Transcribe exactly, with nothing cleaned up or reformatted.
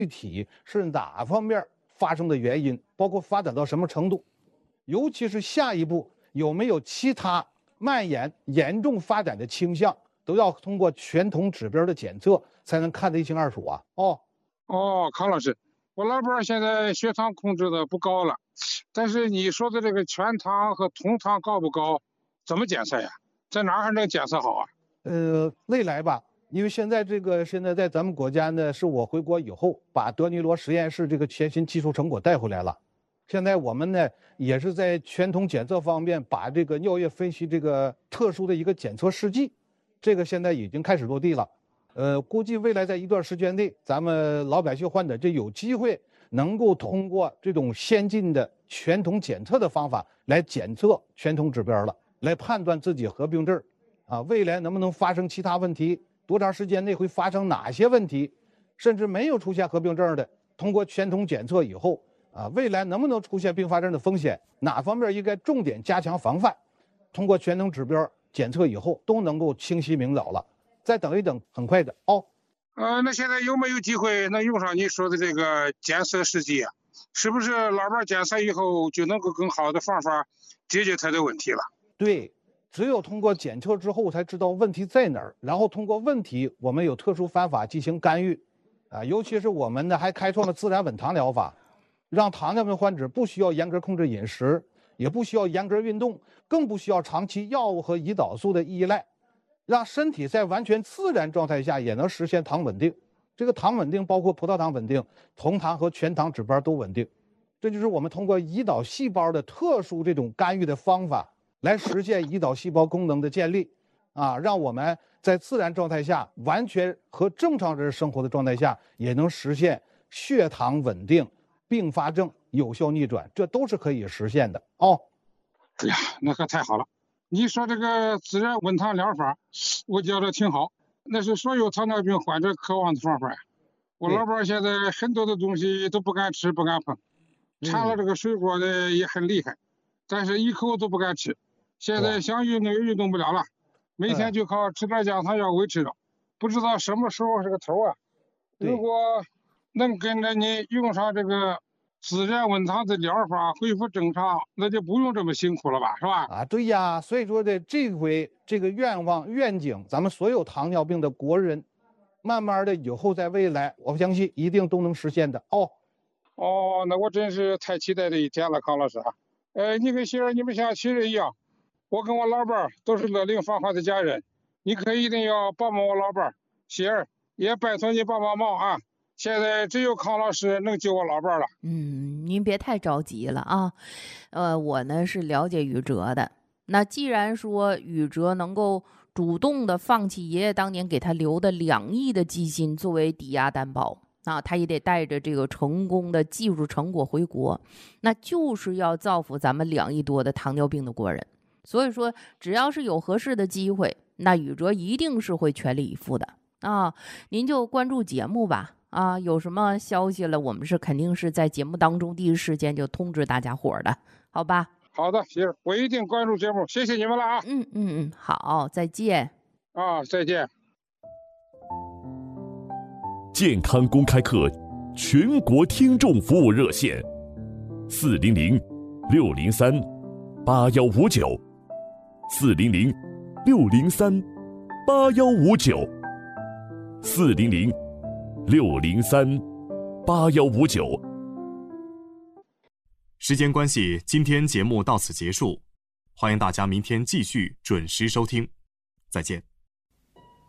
具体是哪方面发生的原因，包括发展到什么程度，尤其是下一步有没有其他蔓延严重发展的倾向，都要通过全统指标的检测才能看得一清二楚啊。哦哦，康老师，我老伴儿现在血糖控制的不高了，但是你说的这个全糖和酮糖高不高，怎么检测呀？在哪儿还能检测好啊？ 呃，未来吧，因为现在这个现在在咱们国家呢，是我回国以后把德尼罗实验室这个全新技术成果带回来了。现在我们呢也是在全统检测方面把这个尿液分析这个特殊的一个检测试剂，这个现在已经开始落地了。呃，估计未来在一段时间内，咱们老百姓患者就有机会能够通过这种先进的全统检测的方法来检测全统指标了，来判断自己合并症啊，未来能不能发生其他问题，多长时间内会发生哪些问题，甚至没有出现合并症的，通过全统检测以后啊，未来能不能出现并发症的风险，哪方面应该重点加强防范，通过全统指标检测以后都能够清晰明了了。再等一等，很快的哦。 呃，那现在有没有机会能用上你说的这个检测试剂啊？是不是老伴检测以后就能够更好的方法解决他的问题了？ 对，只有通过检测之后才知道问题在哪儿，然后通过问题我们有特殊方法进行干预，啊，尤其是我们呢还开创了自然稳糖疗法，让糖尿病患者不需要严格控制饮食，也不需要严格运动，更不需要长期药物和胰岛素的依赖。让身体在完全自然状态下也能实现糖稳定，这个糖稳定包括葡萄糖稳定、酮糖和全糖指标都稳定，这就是我们通过胰岛细胞的特殊这种干预的方法来实现胰岛细胞功能的建立，啊，让我们在自然状态下完全和正常人生活的状态下也能实现血糖稳定、并发症有效逆转，这都是可以实现的哦。 哎呀，那可太好了！你说这个自然稳糖疗法，我觉得挺好，那是所有糖尿病患者渴望的方法呀。我老伴现在很多的东西都不敢吃，不敢碰，馋了这个水果的也很厉害，但是一口都不敢吃。现在想运动也运动不了了，每天就靠吃点降糖药维持着，不知道什么时候是个头啊。如果能跟着你用上这个自然稳糖的疗法恢复正常，那就不用这么辛苦了吧，是吧？ 啊，对呀，所以说的这回这个愿望愿景，咱们所有糖尿病的国人，慢慢的以后在未来，我相信一定都能实现的哦。 哦，那我真是太期待这一天了，康老师啊。呃，你跟媳妇你们像亲人一样，我跟我老伴儿都是乐龄芳华的家人，你可一定要帮帮我老伴儿，媳儿也拜托你帮帮忙啊。现在只有康老师能救我老伴儿了。 嗯，您别太着急了啊。呃，我呢是了解宇哲的。那既然说宇哲能够主动的放弃爷爷当年给他留的两亿的基金作为抵押担保啊，他也得带着这个成功的技术成果回国，那就是要造福咱们两亿多的糖尿病的国人。所以说，只要是有合适的机会，那宇哲一定是会全力以赴的啊。您就关注节目吧。啊，有什么消息了，我们是肯定是在节目当中第一时间就通知大家伙的，好吧？ 好的，媳妇，我一定关注节目，谢谢你们了啊！ 嗯嗯嗯，好，再见。 啊，再见。 健康公开课全国听众服务热线：四零零六零三八幺五九，四零零六零三八幺五九，四零零。六零三八幺五九。 时间关系，今天节目到此结束，欢迎大家明天继续准时收听，再见。